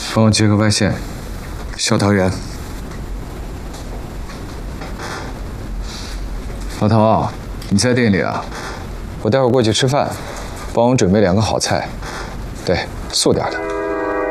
帮我接个外线，小桃园。老陶，你在店里啊？我待会儿过去吃饭，帮我准备2个好菜，对，素点的。